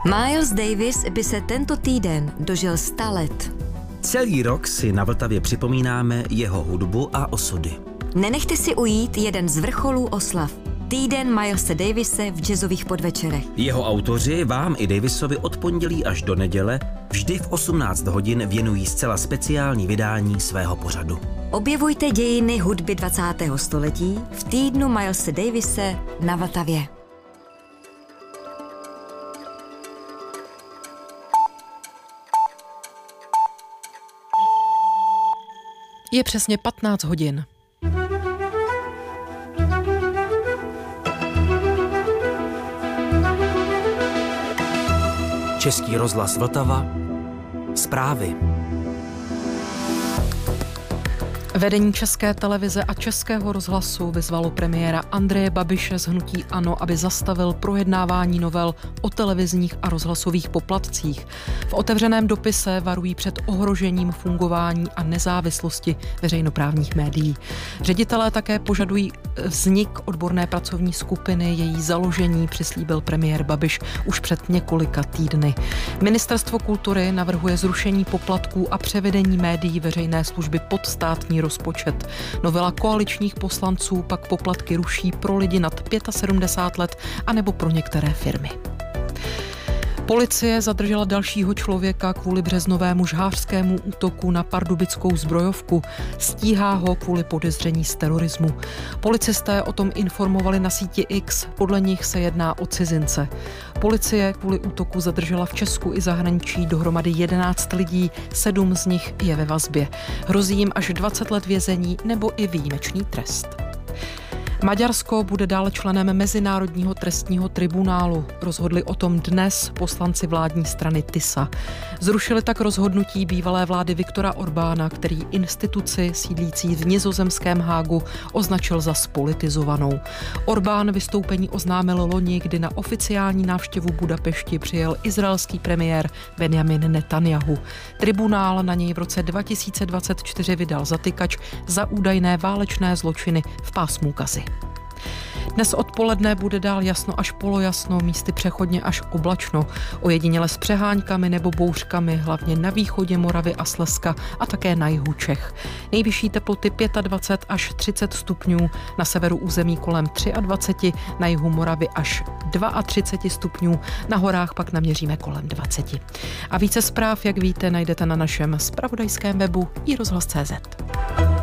Miles Davis by se tento týden dožil 100 let. Celý rok si na Vltavě připomínáme jeho hudbu a osudy. Nenechte si ujít jeden z vrcholů oslav. Týden Milese Davise v jazzových podvečerech. Jeho autoři vám i Davisovi od pondělí až do neděle vždy v 18 hodin věnují zcela speciální vydání svého pořadu. Objevujte dějiny hudby 20. století v týdnu Milese Davise na Vltavě. Je přesně 15 hodin. Český rozhlas Vltava. Zprávy. Vedení České televize a Českého rozhlasu vyzvalo premiéra Andreje Babiše z hnutí ANO, aby zastavil projednávání novel o televizních a rozhlasových poplatcích. V otevřeném dopise varují před ohrožením fungování a nezávislosti veřejnoprávních médií. Ředitelé také požadují vznik odborné pracovní skupiny, její založení přislíbil premiér Babiš už před několika týdny. Ministerstvo kultury navrhuje zrušení poplatků a převedení médií veřejné služby pod státní rozpočet. Novela koaličních poslanců pak poplatky ruší pro lidi nad 75 let anebo pro některé firmy. Policie zadržela dalšího člověka kvůli březnovému žhářskému útoku na pardubickou zbrojovku. Stíhá ho kvůli podezření z terorismu. Policisté o tom informovali na síti X, podle nich se jedná o cizince. Policie kvůli útoku zadržela v Česku i zahraničí dohromady 11 lidí, 7 z nich je ve vazbě. Hrozí jim až 20 let vězení nebo i výjimečný trest. Maďarsko bude dále členem Mezinárodního trestního tribunálu. Rozhodli o tom dnes poslanci vládní strany TISA. Zrušili tak rozhodnutí bývalé vlády Viktora Orbána, který instituci sídlící v nizozemském Hágu označil za spolitizovanou. Orbán vystoupení oznámil loni, kdy na oficiální návštěvu Budapešti přijel izraelský premiér Benjamin Netanjahu. Tribunál na něj v roce 2024 vydal zatykač za údajné válečné zločiny v pásmu Gazy. Dnes odpoledne bude dál jasno až polojasno, místy přechodně až oblačno. Ojediněle s přeháňkami nebo bouřkami, hlavně na východě Moravy a Slezska a také na jihu Čech. Nejvyšší teploty 25 až 30 stupňů, na severu území kolem 23, na jihu Moravy až 32 stupňů, na horách pak naměříme kolem 20. A více zpráv, jak víte, najdete na našem zpravodajském webu iRozhlas.cz.